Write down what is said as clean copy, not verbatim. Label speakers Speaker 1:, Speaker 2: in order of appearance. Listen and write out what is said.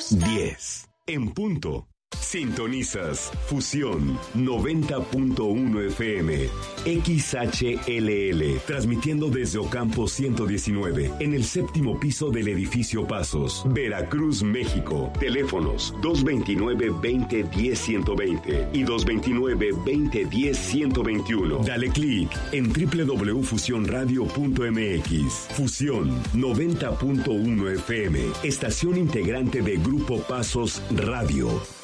Speaker 1: 10. En punto. Sintonizas Fusión 90.1 FM XHLL, transmitiendo desde Ocampo 119 en el séptimo piso del edificio Pasos, Veracruz, México. Teléfonos 229-2010-120 y 229-2010-121. Dale clic en www.fusionradio.mx. Fusión 90.1 FM, estación integrante de Grupo Pasos Radio.